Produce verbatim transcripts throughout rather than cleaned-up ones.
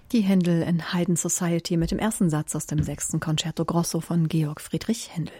Die Händel in Haydn Society mit dem ersten Satz aus dem sechsten Concerto Grosso von Georg Friedrich Händel.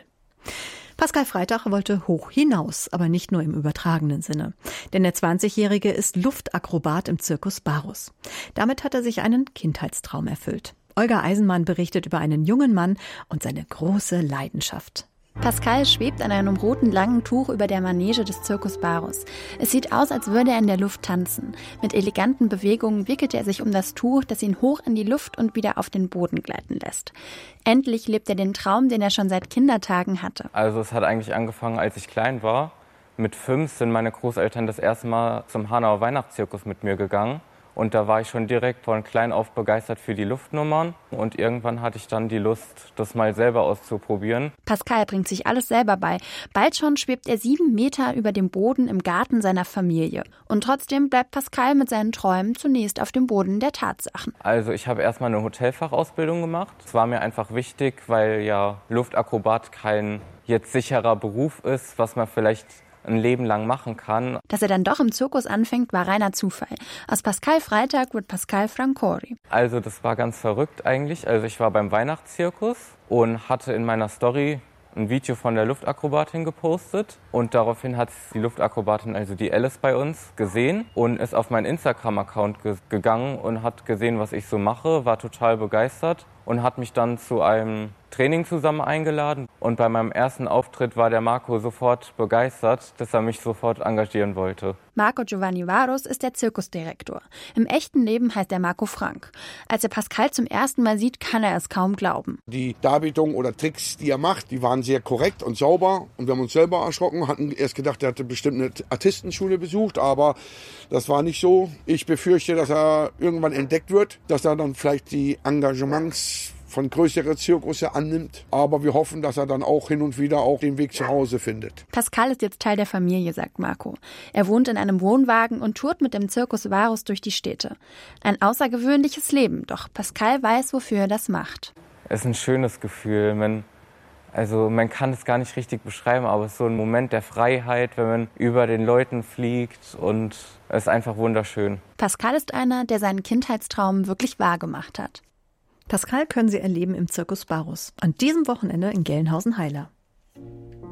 Pascal Freytag wollte hoch hinaus, aber nicht nur im übertragenen Sinne. Denn der zwanzigjährige ist Luftakrobat im Circus Barus. Damit hat er sich einen Kindheitstraum erfüllt. Olga Eisenmann berichtet über einen jungen Mann und seine große Leidenschaft. Pascal schwebt an einem roten langen Tuch über der Manege des Circus Barus. Es sieht aus, als würde er in der Luft tanzen. Mit eleganten Bewegungen wickelt er sich um das Tuch, das ihn hoch in die Luft und wieder auf den Boden gleiten lässt. Endlich lebt er den Traum, den er schon seit Kindertagen hatte. Also es hat eigentlich angefangen, als ich klein war. Mit fünf sind meine Großeltern das erste Mal zum Hanauer Weihnachtszirkus mit mir gegangen. Und da war ich schon direkt von klein auf begeistert für die Luftnummern. Und irgendwann hatte ich dann die Lust, das mal selber auszuprobieren. Pascal bringt sich alles selber bei. Bald schon schwebt er sieben Meter über dem Boden im Garten seiner Familie. Und trotzdem bleibt Pascal mit seinen Träumen zunächst auf dem Boden der Tatsachen. Also ich habe erstmal eine Hotelfachausbildung gemacht. Es war mir einfach wichtig, weil ja Luftakrobat kein jetzt sicherer Beruf ist, was man vielleicht ein Leben lang machen kann. Dass er dann doch im Zirkus anfängt, war reiner Zufall. Aus Pascal Freytag wird Pascal Francori. Also das war ganz verrückt eigentlich. Also ich war beim Weihnachtszirkus und hatte in meiner Story ein Video von der Luftakrobatin gepostet. Und daraufhin hat die Luftakrobatin, also die Alice, bei uns gesehen und ist auf meinen Instagram-Account ge- gegangen und hat gesehen, was ich so mache, war total begeistert und hat mich dann zu einem Training zusammen eingeladen. Und bei meinem ersten Auftritt war der Marco sofort begeistert, dass er mich sofort engagieren wollte. Marco Giovanni Varus ist der Zirkusdirektor. Im echten Leben heißt er Marco Frank. Als er Pascal zum ersten Mal sieht, kann er es kaum glauben. Die Darbietungen oder Tricks, die er macht, die waren sehr korrekt und sauber. Und wir haben uns selber erschrocken, hatten erst gedacht, er hatte bestimmt eine Artistenschule besucht, aber das war nicht so. Ich befürchte, dass er irgendwann entdeckt wird, dass er dann vielleicht die Engagements von größeren Zirkusse annimmt. Aber wir hoffen, dass er dann auch hin und wieder auch den Weg zu Hause findet. Pascal ist jetzt Teil der Familie, sagt Marco. Er wohnt in einem Wohnwagen und tourt mit dem Circus Varus durch die Städte. Ein außergewöhnliches Leben, doch Pascal weiß, wofür er das macht. Es ist ein schönes Gefühl. Man, also man kann es gar nicht richtig beschreiben, aber es ist so ein Moment der Freiheit, wenn man über den Leuten fliegt, und es ist einfach wunderschön. Pascal ist einer, der seinen Kindheitstraum wirklich wahrgemacht hat. Pascal können Sie erleben im Circus Barus. An diesem Wochenende in Gelnhausen-Heiler.